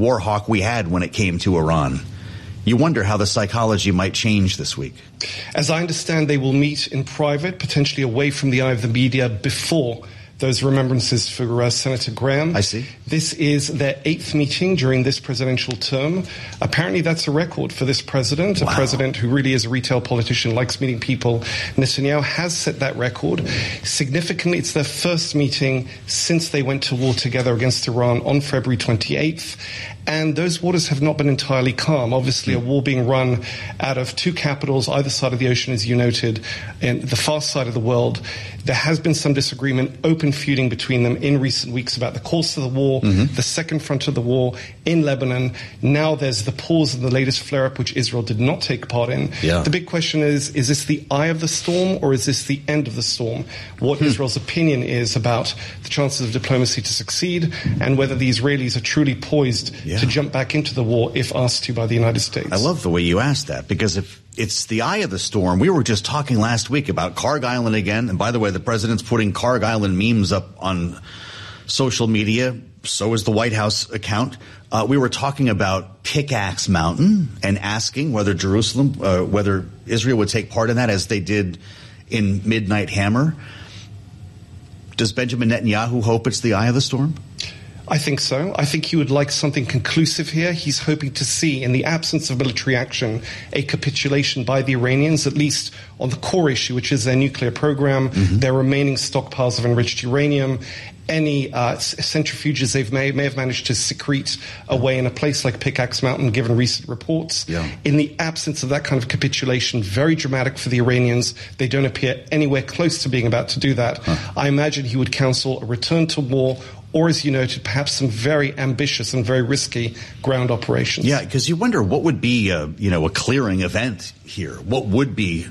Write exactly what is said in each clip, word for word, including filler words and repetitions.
war hawk we had when it came to Iran. You wonder how the psychology might change this week. As I understand, they will meet in private, potentially away from the eye of the media, before those remembrances for uh, Senator Graham. I see. This is their eighth meeting during this presidential term. Apparently that's a record for this president, wow. a president who really is a retail politician, likes meeting people. Netanyahu has set that record. Significantly, it's their first meeting since they went to war together against Iran on February twenty-eighth. And those waters have not been entirely calm. Obviously, a war being run out of two capitals, either side of the ocean, as you noted, in the far side of the world. There has been some disagreement, open feuding between them in recent weeks about the course of the war, mm-hmm. the second front of the war in Lebanon. Now there's the pause in the latest flare-up, which Israel did not take part in. Yeah. The big question is, is this the eye of the storm or is this the end of the storm? What hmm. Israel's opinion is about the chances of diplomacy to succeed and whether the Israelis are truly poised yeah. to jump back into the war if asked to by the United States. I love the way you asked that, because if it's the eye of the storm, we were just talking last week about Karg Island again. And by the way, the president's putting Karg Island memes up on social media. So is the White House account. Uh, we were talking about Pickaxe Mountain and asking whether Jerusalem, uh, whether Israel would take part in that as they did in Midnight Hammer. Does Benjamin Netanyahu hope it's the eye of the storm? I think so. I think he would like something conclusive here. He's hoping to see, in the absence of military action, a capitulation by the Iranians, at least on the core issue, which is their nuclear program, mm-hmm. their remaining stockpiles of enriched uranium, any uh, centrifuges they've may, may have managed to secrete away in a place like Pickaxe Mountain, given recent reports. Yeah. In the absence of that kind of capitulation, very dramatic for the Iranians. They don't appear anywhere close to being about to do that. Huh. I imagine he would counsel a return to war, or, as you noted, perhaps some very ambitious and very risky ground operations. Yeah, because you wonder what would be, a, you know, a clearing event here. What would be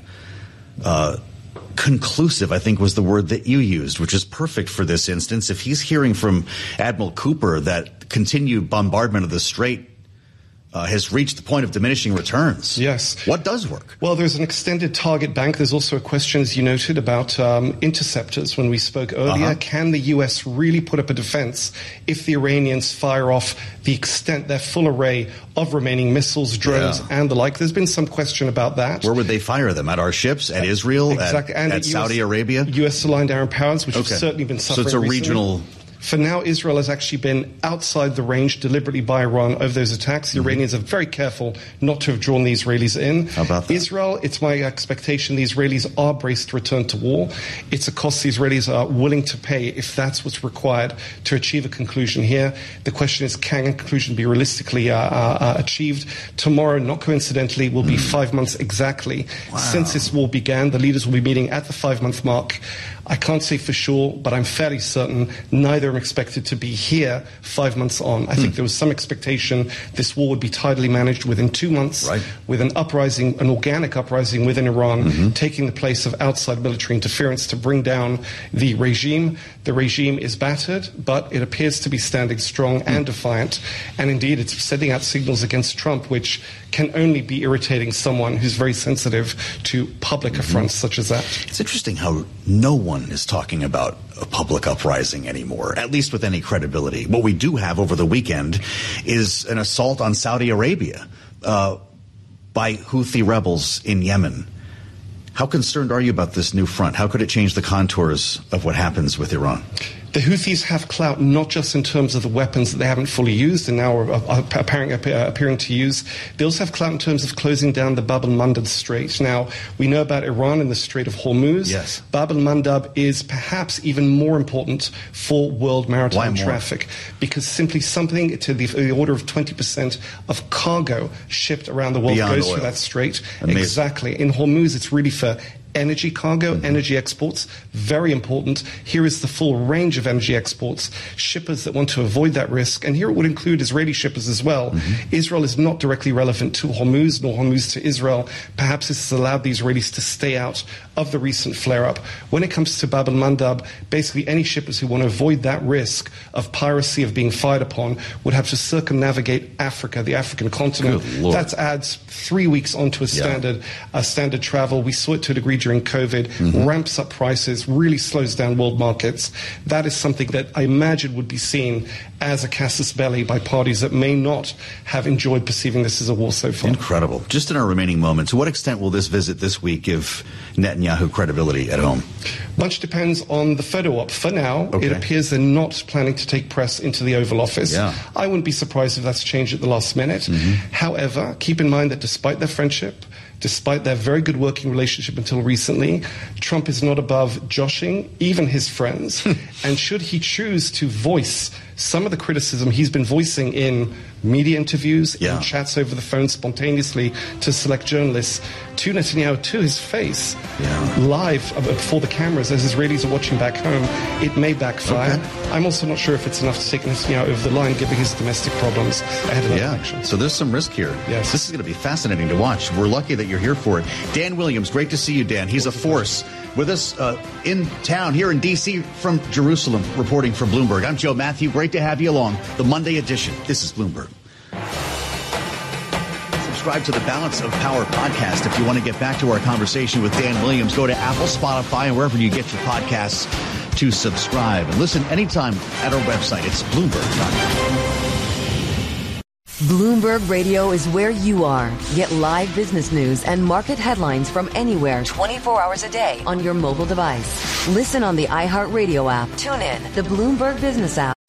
uh, conclusive, I think was the word that you used, which is perfect for this instance. If he's hearing from Admiral Cooper that continued bombardment of the Strait Uh, has reached the point of diminishing returns. Yes. What does work? Well, there's an extended target bank. There's also a question, as you noted, about um, interceptors when we spoke earlier. Uh-huh. Can the U S really put up a defense if the Iranians fire off the extent, their full array of remaining missiles, drones, yeah. and the like? There's been some question about that. Where would they fire them? At our ships? At Israel? Exactly. At, and at at Saudi U S, Arabia? U S-aligned Arab powers, which okay. have certainly been suffering So it's a recently. regional... For now, Israel has actually been outside the range deliberately by Iran over those attacks. The mm-hmm. Iranians are very careful not to have drawn the Israelis in. How about that? Israel, it's my expectation the Israelis are braced to return to war. It's a cost the Israelis are willing to pay if that's what's required to achieve a conclusion here. The question is, can a conclusion be realistically uh, uh, achieved? Tomorrow, not coincidentally, will be mm. five months exactly wow. since this war began. The leaders will be meeting at the five-month mark. I can't say for sure, but I'm fairly certain neither am expected to be here five months on. I hmm. think there was some expectation this war would be tidily managed within two months, right. with an uprising, an organic uprising within Iran, mm-hmm. taking the place of outside military interference to bring down the regime. The regime is battered, but it appears to be standing strong hmm. and defiant. And indeed, it's sending out signals against Trump, which can only be irritating someone who's very sensitive to public mm-hmm. affronts such as that. It's interesting how no one is talking about a public uprising anymore, at least with any credibility. What we do have over the weekend is an assault on Saudi Arabia uh, by Houthi rebels in Yemen. How concerned are you about this new front? How could it change the contours of what happens with Iran? The Houthis have clout not just in terms of the weapons that they haven't fully used and now are, are appearing, appearing to use. They also have clout in terms of closing down the Bab el-Mandab Strait. Now, we know about Iran and the Strait of Hormuz. Yes. Bab el-Mandab is perhaps even more important for world maritime traffic because simply something to the, the order of twenty percent of cargo shipped around the world Beyond goes oil. through that strait. Amazing. Exactly. In Hormuz, it's really for energy cargo, mm-hmm. energy exports, very important. Here is the full range of energy exports, shippers that want to avoid that risk, and here it would include Israeli shippers as well. Mm-hmm. Israel is not directly relevant to Hormuz, nor Hormuz to Israel. Perhaps this has allowed the Israelis to stay out of the recent flare-up. When it comes to Bab el-Mandab, basically any shippers who want to avoid that risk of piracy, of being fired upon, would have to circumnavigate Africa, the African continent. That adds three weeks onto a standard, yeah. a standard travel. We saw it to a degree during COVID, mm-hmm. ramps up prices, really slows down world markets. That is something that I imagine would be seen as a casus belli by parties that may not have enjoyed perceiving this as a war so far. Incredible. Just in our remaining moments, to what extent will this visit this week give Netanyahu credibility at home? Much depends on the photo op. For now, okay. it appears they're not planning to take press into the Oval Office. Yeah. I wouldn't be surprised if that's changed at the last minute. Mm-hmm. However, keep in mind that despite their friendship, despite their very good working relationship until recently, Trump is not above joshing even his friends. And should he choose to voice some of the criticism he's been voicing in media interviews, yeah. in chats over the phone spontaneously to select journalists, to Netanyahu, to his face, yeah. live before the cameras as Israelis are watching back home, it may backfire. Okay. I'm also not sure if it's enough to take Netanyahu over the line, given his domestic problems ahead of that yeah. election. So there's some risk here. Yes. This is going to be fascinating to watch. We're lucky that you're here for it. Dan Williams, great to see you, Dan. He's a force with us uh, in town here in D C from Jerusalem, reporting for Bloomberg. I'm Joe Matthew. Great to have you along. The Monday edition. This is Bloomberg. Subscribe to the Balance of Power podcast. If you want to get back to our conversation with Dan Williams, go to Apple, Spotify, and wherever you get your podcasts to subscribe. And listen anytime at our website. It's Bloomberg dot com. Bloomberg Radio is where you are. Get live business news and market headlines from anywhere twenty-four hours a day on your mobile device. Listen on the iHeartRadio app. Tune in, the Bloomberg Business app.